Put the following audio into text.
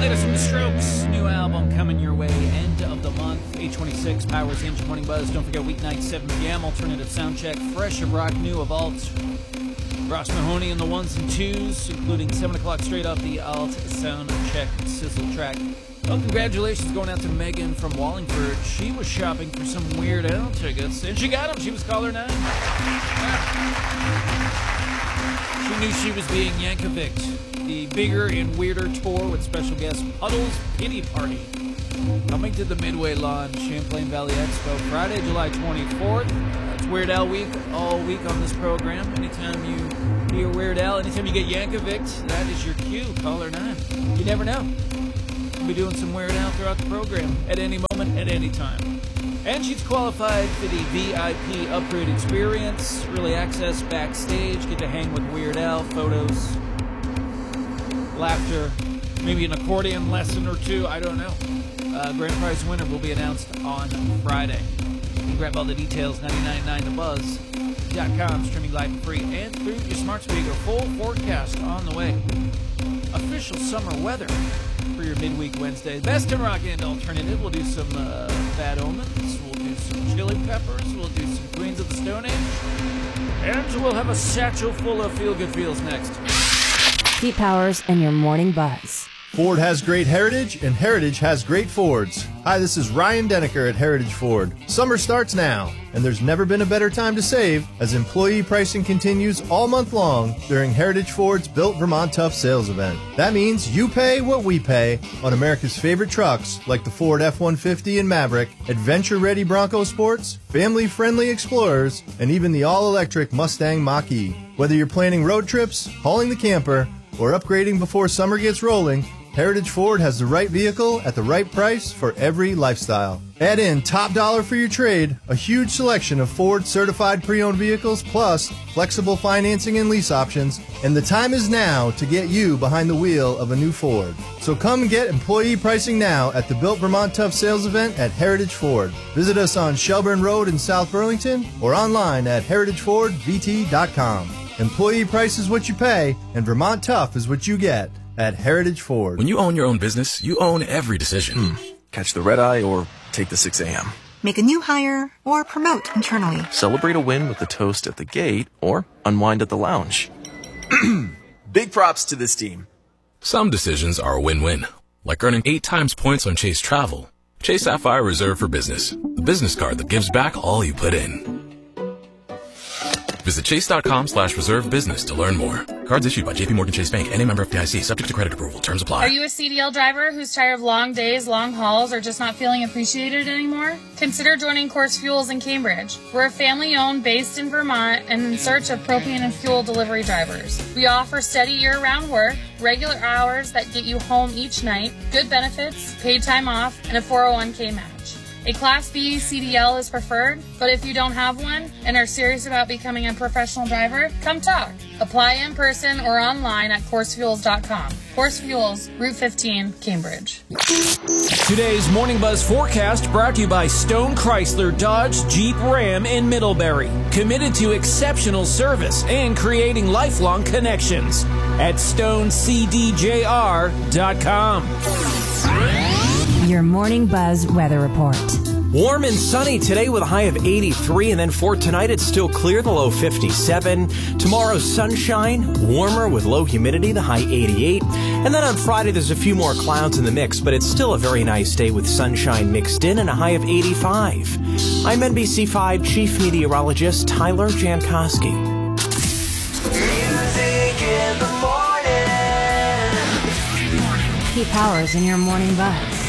Latest from The Strokes, new album coming your way, end of the month. 826 Powers Engine Morning Buzz. Don't forget weeknight 7 p.m. Alternative Soundcheck, fresh of rock, new of alt. Ross Mahoney and the ones and twos, including 7 o'clock straight off the alt Soundcheck sizzle track. Well, congratulations going out to Megan from Wallingford. She was shopping for some Weird Al tickets, and she got them. She was caller 9. She knew she was being Yankovic. The bigger and weirder tour with special guest Puddles Pity Party. Coming to the Midway Lawn, Champlain Valley Expo, Friday, July 24th. It's Weird Al week, all week on this program. Anytime you hear Weird Al, anytime you get Yankovic, that is your cue, caller 9. You never know. We'll be doing some Weird Al throughout the program, at any moment, at any time. And she's qualified for the VIP upgrade experience, early access backstage, get to hang with Weird Al, photos, laughter, maybe an accordion lesson or two, I don't know. Grand prize winner will be announced on Friday. You can grab all the details, 999thebuzz.com, streaming live and free, and through your smart speaker. Full forecast on the way. Official summer weather for your midweek Wednesday. Best in rock and alternative. We'll do some Bad Omens. We'll do some Chili Peppers. We'll do some Queens of the Stone Age. And we'll have a satchel full of feel-good feels next. Pete Powers and your Morning Buzz. Ford has great heritage, and heritage has great Fords. Hi, this is Ryan Denneker at Heritage Ford. Summer starts now, and there's never been a better time to save as employee pricing continues all month long during Heritage Ford's Built Vermont Tough sales event. That means you pay what we pay on America's favorite trucks like the Ford F-150 and Maverick, adventure-ready Bronco Sports, family-friendly Explorers, and even the all-electric Mustang Mach-E. Whether you're planning road trips, hauling the camper, or upgrading before summer gets rolling, Heritage Ford has the right vehicle at the right price for every lifestyle. Add in top dollar for your trade, a huge selection of Ford certified pre-owned vehicles, plus flexible financing and lease options, and the time is now to get you behind the wheel of a new Ford. So come get employee pricing now at the Built Vermont Tough sales event at Heritage Ford. Visit us on Shelburne Road in South Burlington or online at heritagefordvt.com. Employee price is what you pay, and Vermont Tough is what you get at Heritage Ford. When you own your own business, you own every decision. Catch the red eye or take the 6 a.m. Make a new hire or promote internally. Celebrate a win with a toast at the gate or unwind at the lounge. Big props to this team. Some decisions are a win-win, like earning 8 times points on Chase Travel. Chase Sapphire Reserve for Business, the business card that gives back all you put in. Visit chase.com/reservebusiness to learn more. Cards issued by JPMorgan Chase Bank, N.A. member FDIC, subject to credit approval. Terms apply. Are you a CDL driver who's tired of long days, long hauls, or just not feeling appreciated anymore? Consider joining Course Fuels in Cambridge. We're a family-owned based in Vermont and in search of propane and fuel delivery drivers. We offer steady year-round work, regular hours that get you home each night, good benefits, paid time off, and a 401k match. A Class B CDL is preferred, but if you don't have one and are serious about becoming a professional driver, come talk. Apply in person or online at CourseFuels.com. Course Fuels, Route 15, Cambridge. Today's Morning Buzz forecast brought to you by Stone Chrysler Dodge Jeep Ram in Middlebury. Committed to exceptional service and creating lifelong connections at StoneCDJR.com. Your Morning Buzz weather report. Warm and sunny today with a high of 83, and then for tonight it's still clear, the low 57. Tomorrow sunshine, warmer with low humidity, the high 88. And then on Friday there's a few more clouds in the mix, but it's still a very nice day with sunshine mixed in and a high of 85. I'm NBC5 Chief Meteorologist Tyler Jankowski. Music in the morning. Pete Powers in your Morning Buzz.